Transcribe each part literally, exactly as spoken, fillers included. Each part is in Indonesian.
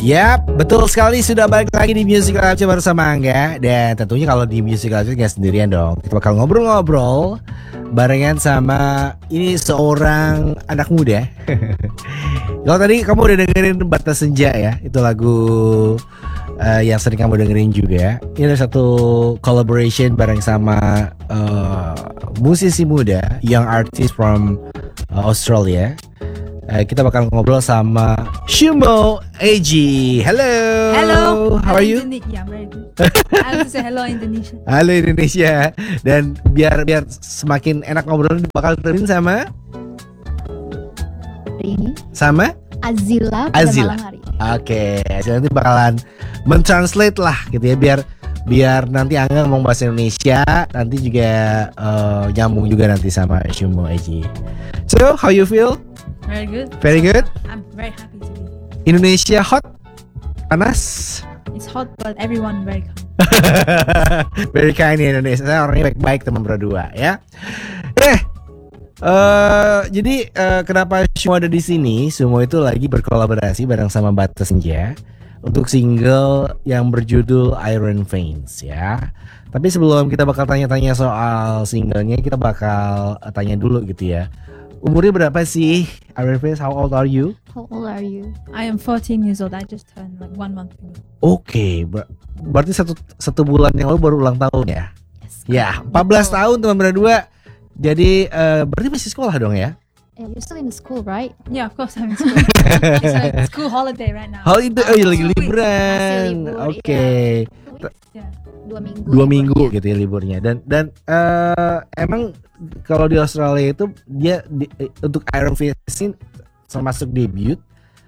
Yap, betul sekali, sudah balik lagi di Music Live bersama Angga. Dan tentunya kalau di Music Live gak sendirian dong. Kita bakal ngobrol-ngobrol barengan sama ini seorang anak muda. Kalau tadi kamu udah dengerin Batas Senja ya, itu lagu uh, yang sering kamu dengerin juga. Ini ada satu collaboration bareng sama uh, musisi muda, young artist from uh, Australia. Uh, kita bakal ngobrol sama Shumo Eji. Hello. Hello. How are you? Indone- yeah, very good. I want to say hello Indonesia. Halo Indonesia. Dan biar biar semakin enak ngobrol, bakal terin sama ini sama Azila pada Azila. malam hari. Oke, Azila nanti bakalan mentranslate lah gitu ya, biar biar nanti Angga ngomong bahasa Indonesia, nanti juga uh, nyambung juga nanti sama Shumo Eji. So, how you feel? Very good. Very good. I'm very happy to be. Indonesia hot, panas. It's hot, but everyone very calm. Very kind ya Indonesia. Saya orangnya baik-baik teman berdua ya. Eh, uh, jadi uh, kenapa Shumo ada di sini? Shumo itu lagi berkolaborasi bareng sama Batas Senja untuk single yang berjudul Iron Veins ya. Tapi sebelum kita bakal tanya-tanya soal singlenya, kita bakal tanya dulu gitu ya. Umurnya berapa sih Iron Veins? How old are you? How old are you? I am fourteen years old. I just turned like one month ago. Oke, okay, ber- berarti satu satu bulan yang lalu baru ulang tahun ya? Yes. Ya, empat belas Betul. tahun teman berdua. Jadi uh, berarti masih sekolah dong ya? Eh, you're still in the school, right? Yeah, of course I'm in school. It's like school holiday right now. Hal itu oh, iya, lagi Two weeks. liburan. Masih libur, Oke. iya. Two weeks? Yeah. Dua minggu. Dua minggu liburnya. gitu ya liburnya. Dan dan uh, emang kalau di Australia itu dia di, eh, untuk Iron Fist ini termasuk debut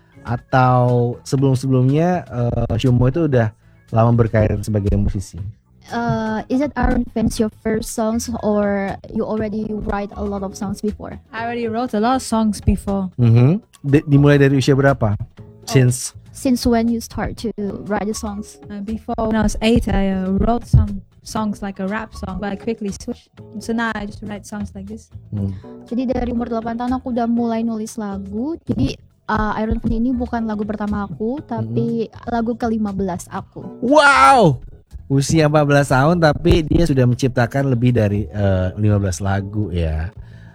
atau sebelum-sebelumnya uh, Shumo itu udah lama berkarir sebagai musisi. Uh, is it Iron Fence your first songs or you already write a lot of songs before? I already wrote a lot of songs before. Mhm. Di- dimulai dari usia berapa? Since Since when you start to write the songs? Uh, before when I was eight, I uh, wrote some songs like a rap song, but I quickly switched. So now I just write songs like this. hmm. Jadi dari umur delapan tahun aku udah mulai nulis lagu. Jadi uh, Iron Fence ini bukan lagu pertama aku, tapi lagu ke lima belas aku. Wow. Usia empat belas tahun tapi dia sudah menciptakan lebih dari uh, lima belas lagu ya.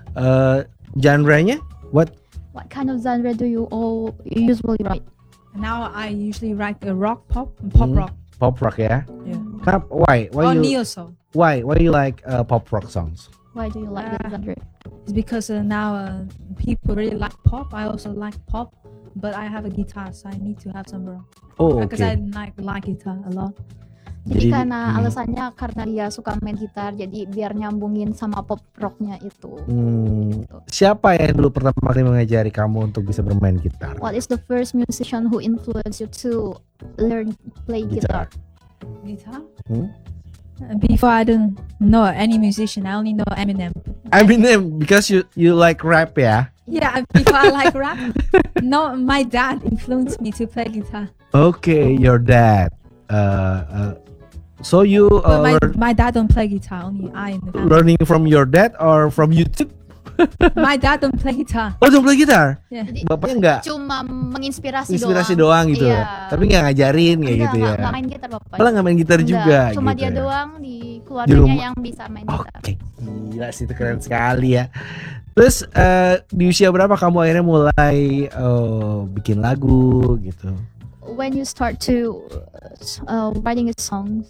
Uh, genre-nya what? What kind of genre do you all usually write? Now I usually write a rock pop, pop Hmm. rock. Pop rock ya. Yeah. Kenapa? Why? Why Or you? neo soul. Why? Why you like uh, pop rock songs? Why do you like Uh, this genre? It's because uh, now uh, people really like pop. I also like pop, but I have a guitar, so I need to have some rock. Oh, Because oke. I like like guitar a lot. Jadi, karena hmm, alasannya karena dia suka main gitar, jadi biar nyambungin sama pop rocknya itu. hmm, siapa yang dulu pertama kali mengajari kamu untuk bisa bermain gitar? What is the first musician who influenced you to learn play guitar? Guitar? Hmm? Uh, Before I didn't know any musician. I only know Eminem. Eminem, because you you like rap ya? Yeah, before I like rap. No, my dad influenced me to play guitar. Okay, your dad. Uh, uh, so you uh, But my, learn- my dad don't play guitar. Only I in the family. learning from your dad or from YouTube? My dad don't play guitar. Oh, don't play gitar? Yeah. Jadi Bapaknya enggak cuma menginspirasi inspirasi doang. doang gitu, Iya. tapi nggak ngajarin kayak Enggak, gitu ya? enggak, enggak main gitar bapak. Malah nggak main gitar Enggak, juga cuma gitu dia ya? doang di Di keluarganya rumah. yang bisa main gitar. Oke, gila sih, itu keren sekali ya. Terus eh, di usia berapa kamu akhirnya mulai eh, bikin lagu gitu? When you start to uh, writing a songs,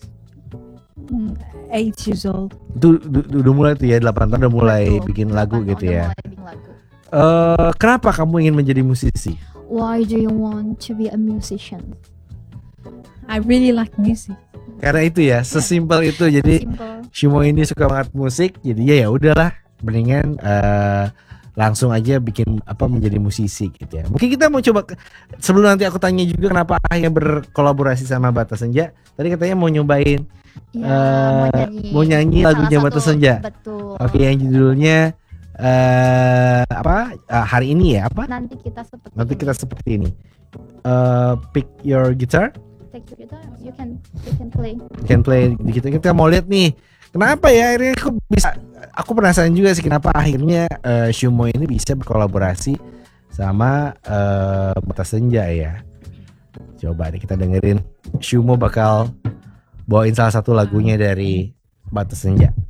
Mm, Eight years old. Itu du- du- udah mulai tuh ya, delapan tahun udah mulai Betul, bikin lagu delapan gitu tahun ya. udah mulai bikin lagu. Eh, kenapa kamu ingin menjadi musisi? Why do you want to be a musician? I really like music. Karena itu ya, sesimpel itu. Jadi Simple. Shumo ini suka banget musik, jadi ya ya udahlah, mendingan eh, langsung aja bikin apa menjadi musisi gitu ya. Mungkin kita mau coba ke- sebelum nanti aku tanya juga kenapa akhirnya berkolaborasi sama Batas Senja. Tadi katanya mau nyobain Ya, Eh, mau nyanyi salah lagunya satu- Batas Senja. Betul. oke yang judulnya eh apa eh, hari ini ya apa? Nanti kita seperti Nanti ini. kita seperti ini. Eh, pick your guitar, Take your guitar, you can you can play. you can play di kita. Kita mau lihat nih. Kenapa ya akhirnya aku bisa? Aku penasaran juga sih kenapa akhirnya eh, Shumo ini bisa berkolaborasi sama eh, Batas Senja ya. Coba deh kita dengerin. Shumo bakal bawain salah satu lagunya dari Batas Senja.